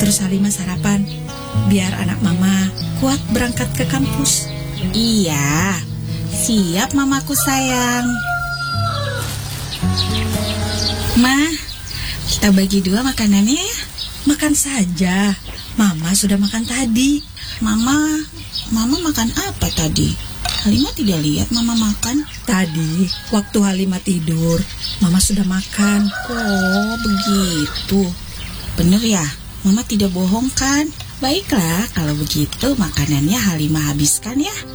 Terus Halimah sarapan, biar anak mama kuat berangkat ke kampus. Iya, siap mamaku sayang. Ma, kita bagi 2 makanannya ya. Makan saja, mama sudah makan tadi. Mama makan apa tadi? Halimah tidak lihat mama makan. Tadi, waktu Halimah tidur, mama sudah makan. Oh, begitu. Bener ya, mama tidak bohong kan? Baiklah, kalau begitu makanannya Halimah habiskan ya.